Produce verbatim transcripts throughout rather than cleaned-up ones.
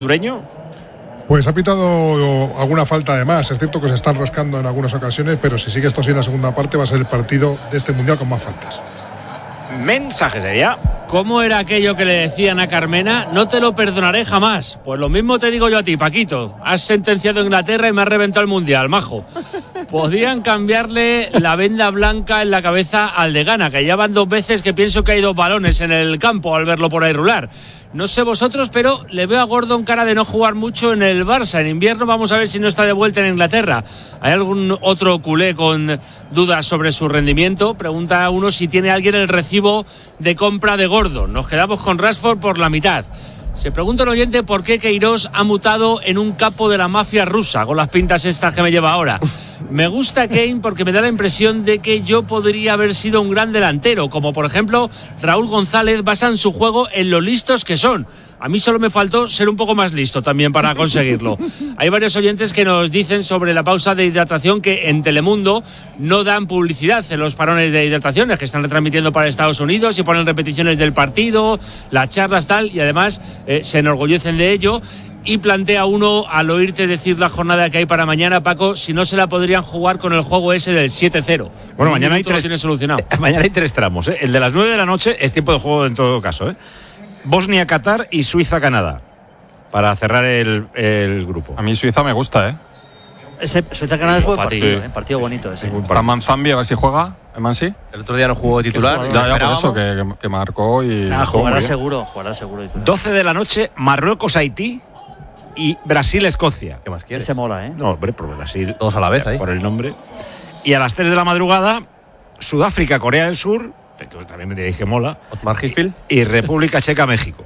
¿Dureño? Pues ha pitado alguna falta de más. Es cierto que se están rascando en algunas ocasiones, pero si sigue esto así en la segunda parte va a ser el partido de este Mundial con más faltas. Mensaje sería. ¿Cómo era aquello que le decían a Carmena? No te lo perdonaré jamás. Pues lo mismo te digo yo a ti, Paquito. Has sentenciado a Inglaterra y me has reventado el Mundial, majo. Podían cambiarle la venda blanca en la cabeza al de Ghana, que ya van dos veces que pienso que hay dos balones en el campo al verlo por ahí rular. No sé vosotros, pero le veo a Gordon cara de no jugar mucho en el Barça. En invierno vamos a ver si no está de vuelta en Inglaterra. ¿Hay algún otro culé con dudas sobre su rendimiento? Pregunta uno si tiene alguien el recibo de compra de Gordon. Nos quedamos con Rashford por la mitad. Se pregunta el oyente por qué Queiroz ha mutado en un capo de la mafia rusa, con las pintas estas que me lleva ahora. Me gusta Kane porque me da la impresión de que yo podría haber sido un gran delantero, como por ejemplo Raúl González. Basan su juego en lo listos que son. A mí solo me faltó ser un poco más listo también para conseguirlo. Hay varios oyentes que nos dicen sobre la pausa de hidratación que en Telemundo no dan publicidad en los parones de hidrataciones que están retransmitiendo para Estados Unidos y ponen repeticiones del partido, las charlas tal, y además eh, se enorgullecen de ello. Y plantea uno, al oírte decir la jornada que hay para mañana, Paco, si no se la podrían jugar con el juego ese del siete cero. Bueno, mañana hay, tres, tiene solucionado. mañana hay tres tramos, ¿eh? El de las nueve de la noche es tiempo de juego en todo caso, ¿eh? Bosnia-Qatar y Suiza-Canadá, para cerrar el, el grupo. A mí Suiza me gusta, ¿eh? Ese Suiza-Canadá es buen partido, sí. ¿eh? Partido bonito ese. Para Manzambi, a ver si juega. ¿Mansi? El otro día no jugó de titular. Ya, ya, por eso, que, que marcó y... Nah, jugará seguro, jugará seguro. Titular. doce de la noche, Marruecos-Haití y Brasil-Escocia. ¿Qué más quieres? Ese mola, ¿eh? No, hombre, por Brasil. Todos a la vez ahí. Por el nombre. Y a las tres de la madrugada, Sudáfrica-Corea del Sur, que también me diréis que mola. Otmar Hitzfeld. Y República Checa-México.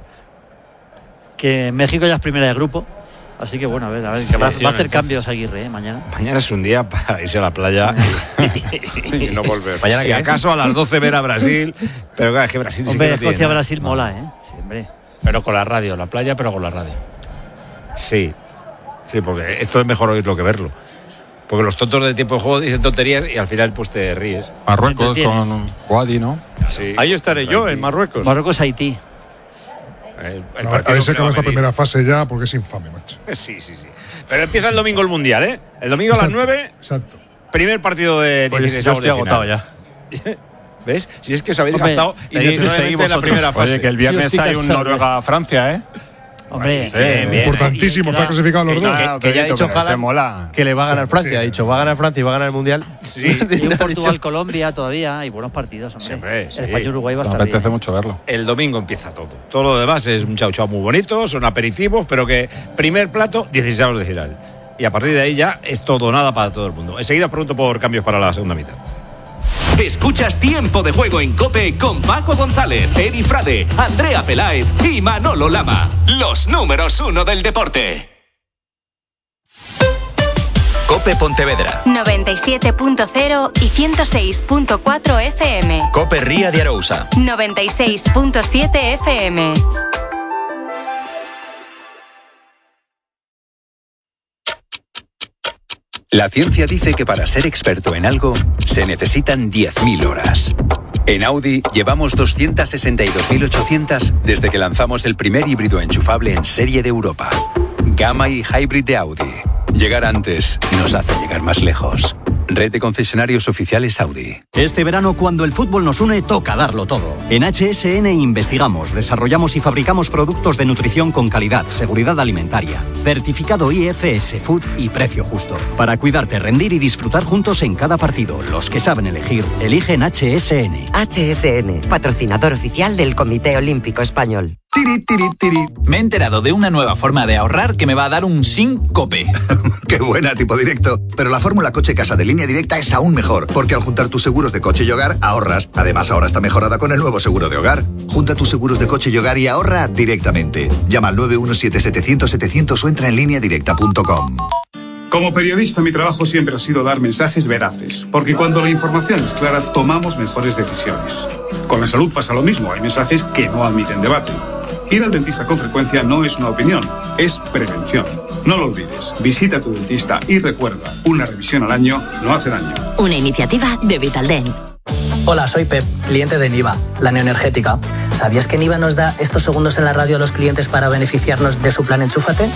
Que México ya es primera de grupo. Así que bueno, a ver, a ver, Sí, que va, sí, va a hacer entonces. cambios Aguirre, ¿eh? Mañana. Mañana es un día para irse a la playa y, y no volver. ¿Mañana si qué? acaso a las doce ver a Brasil, pero claro, es que Brasil sí Hombre, que no tiene nada. Escocia-Brasil mola, ¿eh? Sí, hombre. Pero con la radio, la playa, pero con la radio. Sí, sí, porque esto es mejor oírlo que verlo. Porque los tontos de tiempo de juego dicen tonterías y al final pues te ríes. Marruecos con Wadi, ¿no? Sí. Ahí estaré yo, en Marruecos. Marruecos-Haití. El, el No, partido a ver si que no acaba va a esta venir. primera fase ya, porque es infame, macho. Sí, sí, sí. Pero empieza el domingo el Mundial, ¿eh? El domingo a las Exacto, nueve, Exacto. primer partido de Pues dieciséis yo avos estoy de agotado final. ya. ¿Ves? Si es que os habéis Hombre, gastado y tenéis que diecinueve seguir en la vosotros. primera fase. Oye, que el viernes Sí, hay estoy un cansado. Noruega-Francia, ¿eh? Hombre, Sí, que- bien. Importantísimo, que- está clasificado los dos. Ah, Que ya ha Pedrito, dicho pero ese Haaland mola. que le va a ganar Francia. Sí, Ha dicho, va a ganar Francia y va a ganar el Mundial. Sí. Y un Portugal-Colombia todavía. Hay buenos partidos, hombre. Siempre, sí. El España-Uruguay va a Me estar apetece bien. mucho verlo. El domingo empieza todo. Todo lo demás es un chau chau muy bonito, son aperitivos, pero que primer plato, dieciséis avos de final. Y a partir de ahí ya es todo o nada para todo el mundo. Enseguida os pregunto por cambios para la segunda mitad. Escuchas Tiempo de Juego en COPE con Paco González, Eri Frade, Andrea Peláez y Manolo Lama. Los números uno del deporte. COPE Pontevedra. noventa y siete punto cero y ciento seis punto cuatro F M. COPE Ría de Arousa. noventa y seis punto siete F M. La ciencia dice que para ser experto en algo se necesitan diez mil horas. En Audi llevamos doscientas sesenta y dos mil ochocientas desde que lanzamos el primer híbrido enchufable en serie de Europa. Gamma y Hybrid de Audi. Llegar antes nos hace llegar más lejos. Red de concesionarios oficiales Audi. Este verano, cuando el fútbol nos une, toca darlo todo. En H S N investigamos, desarrollamos y fabricamos productos de nutrición con calidad, seguridad alimentaria, certificado I F S Food y precio justo. Para cuidarte, rendir y disfrutar juntos en cada partido. Los que saben elegir, eligen H S N. H S N, patrocinador oficial del Comité Olímpico Español. Tiri, tiri, tiri. Me he enterado de una nueva forma de ahorrar que me va a dar un SINCOPE. Qué buena, tipo directo. Pero la fórmula coche casa de Línea Directa es aún mejor, porque al juntar tus seguros de coche y hogar, ahorras. Además, ahora está mejorada con el nuevo seguro de hogar. Junta tus seguros de coche y hogar y ahorra directamente. Llama al nueve uno siete siete cero cero setecientos o entra en línea directa punto com. Como periodista, mi trabajo siempre ha sido dar mensajes veraces, porque cuando la información es clara, tomamos mejores decisiones. Con la salud pasa lo mismo, hay mensajes que no admiten debate. Ir al dentista con frecuencia no es una opinión, es prevención. No lo olvides, visita a tu dentista y recuerda, una revisión al año no hace daño. Una iniciativa de Vitaldent. Hola, soy Pep, cliente de Niva, la neoenergética. ¿Sabías que Niva nos da estos segundos en la radio a los clientes para beneficiarnos de su plan Enchúfate?